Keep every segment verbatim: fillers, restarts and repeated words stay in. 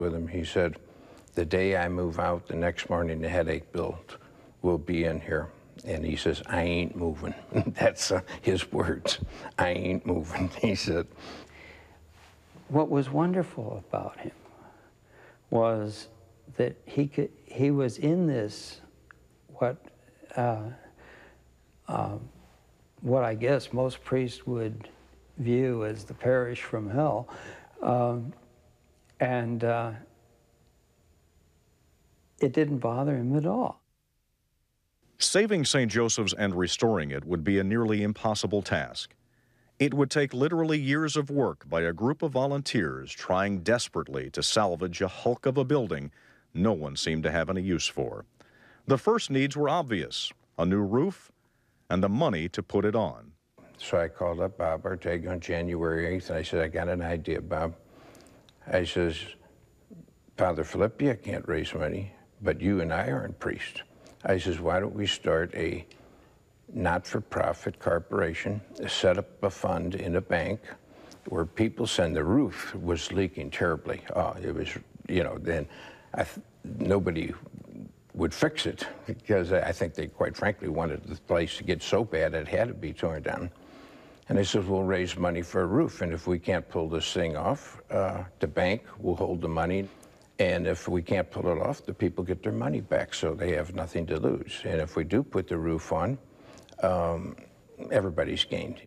with him. He said, the day I move out, the next morning the headache bill will be in here. And he says, I ain't moving. That's uh, his words. I ain't moving, he said. What was wonderful about him was that he could, he was in this, what, uh, uh, what I guess most priests would view as the parish from hell. Um, and uh, it didn't bother him at all. Saving Saint Joseph's and restoring it would be a nearly impossible task. It would take literally years of work by a group of volunteers trying desperately to salvage a hulk of a building no one seemed to have any use for. The first needs were obvious: a new roof and the money to put it on. So I called up Bob Ortega on January eighth, and I said, I got an idea, Bob. I says, Father Philippiak can't raise money, but you and I aren't priests. I says, why don't we start a not-for-profit corporation, set up a fund in a bank where people send, the roof was leaking terribly. Oh, it was, you know, then I th nobody would fix it because I think they, quite frankly, wanted the place to get so bad it had to be torn down. And I said, we'll raise money for a roof, and if we can't pull this thing off, uh, the bank will hold the money, and if we can't pull it off, the people get their money back, so they have nothing to lose. And if we do put the roof on, um, everybody's gained.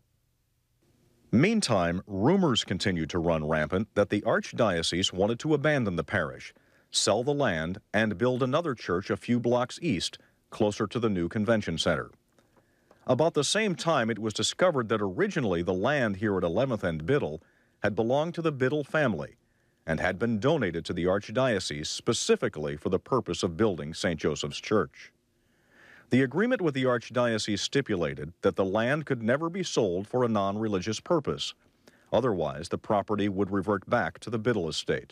Meantime, rumors continued to run rampant that the Archdiocese wanted to abandon the parish, sell the land, and build another church a few blocks east, closer to the new convention center. About the same time, it was discovered that originally the land here at eleventh and Biddle had belonged to the Biddle family and had been donated to the Archdiocese specifically for the purpose of building Saint Joseph's Church. The agreement with the Archdiocese stipulated that the land could never be sold for a non-religious purpose. Otherwise, the property would revert back to the Biddle estate.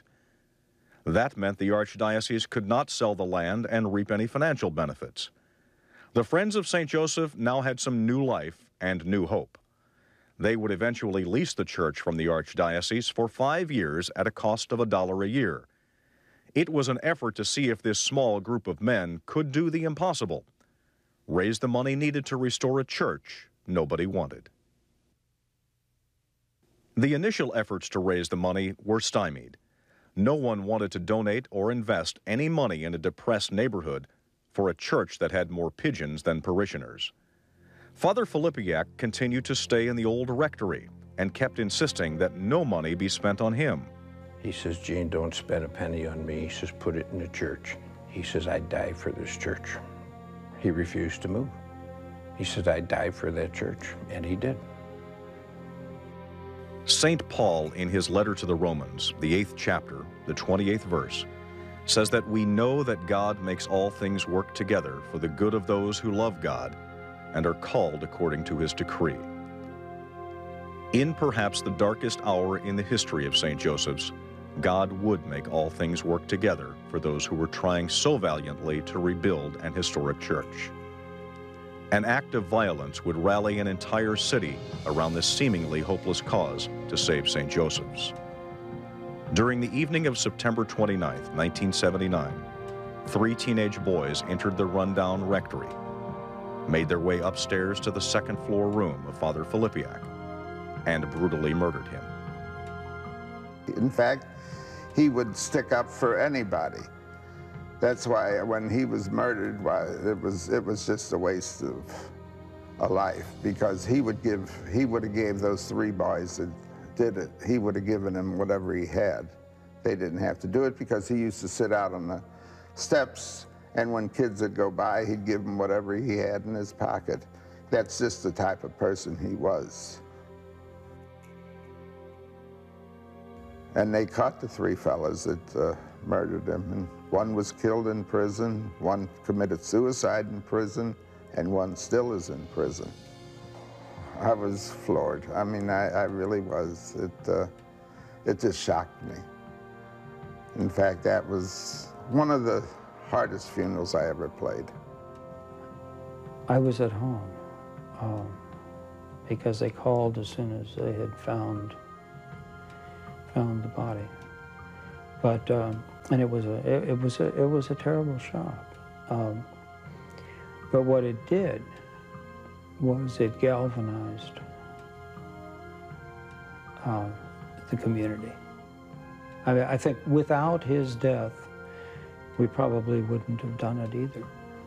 That meant the Archdiocese could not sell the land and reap any financial benefits. The Friends of Saint Joseph now had some new life and new hope. They would eventually lease the church from the Archdiocese for five years at a cost of a dollar a year. It was an effort to see if this small group of men could do the impossible: raise the money needed to restore a church nobody wanted. The initial efforts to raise the money were stymied. No one wanted to donate or invest any money in a depressed neighborhood for a church that had more pigeons than parishioners. Father Philippiak continued to stay in the old rectory and kept insisting that no money be spent on him. He says, Gene, don't spend a penny on me. He says, put it in the church. He says, I'd die for this church. He refused to move. He said, I'd die for that church, and he did. Saint Paul, in his letter to the Romans, the eighth chapter, the twenty-eighth verse, says that we know that God makes all things work together for the good of those who love God and are called according to his decree. In perhaps the darkest hour in the history of Saint Joseph's, God would make all things work together for those who were trying so valiantly to rebuild an historic church. An act of violence would rally an entire city around this seemingly hopeless cause to save Saint Joseph's. During the evening of September twenty-ninth, nineteen seventy-nine, three teenage boys entered the rundown rectory, made their way upstairs to the second floor room of Father Philippiak, and brutally murdered him. In fact, he would stick up for anybody. That's why when he was murdered, why, it was it was just a waste of a life, because he would give he would have gave those three boys that did it, he would have given them whatever he had. They didn't have to do it because he used to sit out on the steps, and when kids would go by, he'd give them whatever he had in his pocket. That's just the type of person he was. And they caught the three fellas that uh, murdered him, and one was killed in prison, one committed suicide in prison, and one still is in prison. I was floored. I mean, I, I really was. It, uh, it just shocked me. In fact, that was one of the hardest funerals I ever played. I was at home um, because they called as soon as they had found found the body. But um, and it was a it, it was a it was a terrible shock. Um, but what it did was it galvanized uh, the community. I mean, I think without his death, we probably wouldn't have done it either.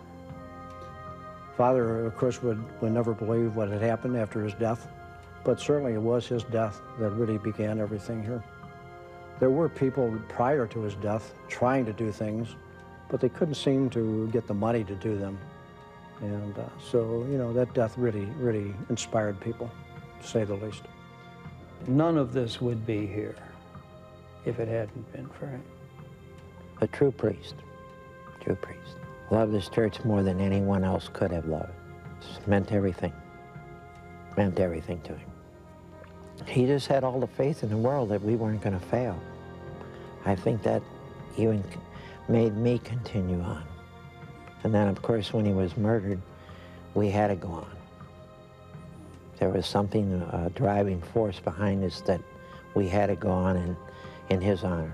Father, of course, would, would never believe what had happened after his death, but certainly it was his death that really began everything here. There were people prior to his death trying to do things, but they couldn't seem to get the money to do them. And uh, so, you know, that death really, really inspired people, to say the least. None of this would be here if it hadn't been for him. A true priest, true priest. Loved this church more than anyone else could have loved. It meant everything, meant everything to him. He just had all the faith in the world that we weren't going to fail. I think that even made me continue on. And then, of course, when he was murdered, we had to go on. There was something, a driving force behind us that we had to go on in, in his honor.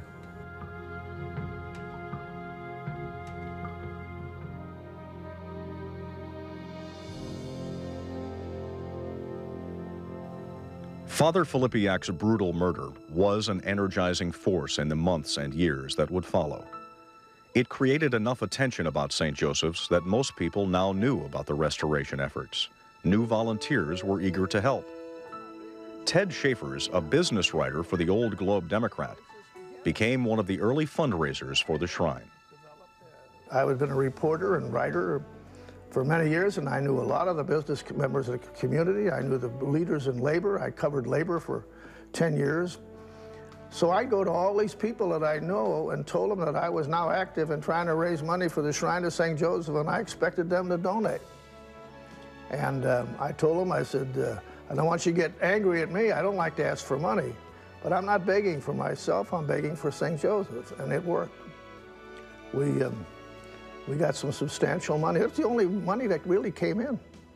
Father Filipiak's brutal murder was an energizing force in the months and years that would follow. It created enough attention about Saint Joseph's that most people now knew about the restoration efforts. New volunteers were eager to help. Ted Schaefer's, a business writer for the Old Globe Democrat, became one of the early fundraisers for the shrine. I had been a reporter and writer for many years, and I knew a lot of the business members of the community. I knew the leaders in labor. I covered labor for ten years. So I go to all these people that I know and told them that I was now active in trying to raise money for the Shrine of Saint Joseph, and I expected them to donate. And um, I told them, I said, uh, I don't want you to get angry at me. I don't like to ask for money, but I'm not begging for myself. I'm begging for Saint Joseph, and it worked. We, um, we got some substantial money. That's the only money that really came in.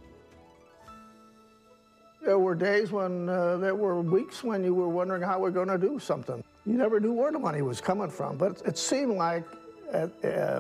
There were days when, uh, there were weeks when you were wondering how we're going to do something. You never knew where the money was coming from, but it, it seemed like, uh, uh,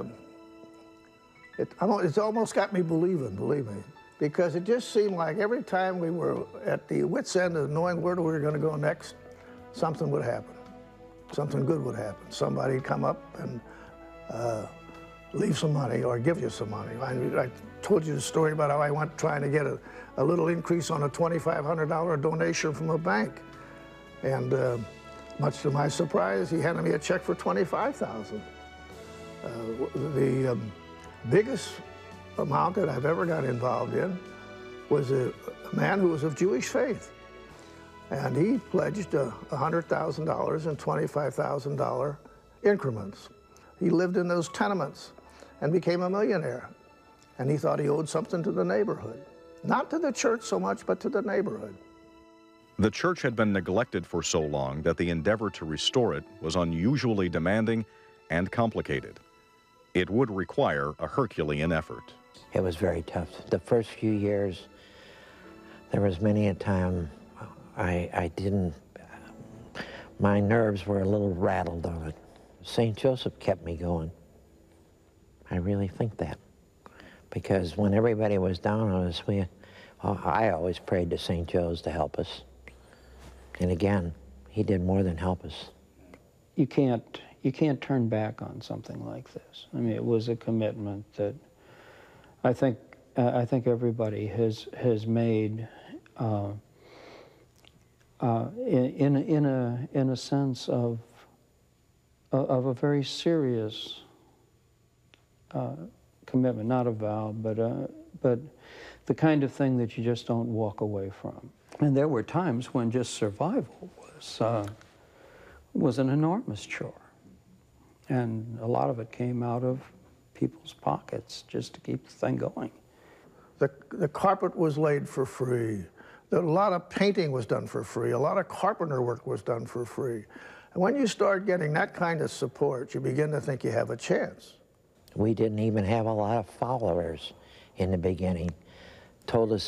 it, it almost got me believing, believe me, because it just seemed like every time we were at the wit's end of knowing where we were going to go next, something would happen. Something good would happen. Somebody'd come up and uh, leave some money or give you some money. I, I told you the story about how I went trying to get a, a little increase on a twenty-five hundred dollar donation from a bank. And uh, much to my surprise, he handed me a check for twenty-five thousand dollars. Uh, the um, biggest amount that I've ever got involved in was a, a man who was of Jewish faith. And he pledged uh, one hundred thousand dollars in twenty-five thousand dollar increments. He lived in those tenements and became a millionaire. And he thought he owed something to the neighborhood. Not to the church so much, but to the neighborhood. The church had been neglected for so long that the endeavor to restore it was unusually demanding and complicated. It would require a Herculean effort. It was very tough. The first few years, there was many a time I, I didn't, my nerves were a little rattled on it. Saint Joseph kept me going. I really think that. Because when everybody was down on us, we, oh, I always prayed to Saint Joe's to help us. And again, he did more than help us. You can't, you can't turn back on something like this. I mean, it was a commitment that I think, uh, I think everybody has, has made uh, uh, in, in, in, a, in a sense of, of a very serious uh, commitment, not a vow, but, uh, but the kind of thing that you just don't walk away from. And there were times when just survival was, uh, was an enormous chore. And a lot of it came out of people's pockets just to keep the thing going. The, the carpet was laid for free. A lot of painting was done for free. A lot of carpenter work was done for free. And when you start getting that kind of support, you begin to think you have a chance. We didn't even have a lot of followers in the beginning. Told us,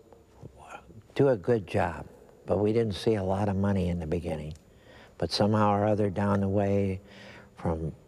do a good job, but we didn't see a lot of money in the beginning. But somehow or other down the way, from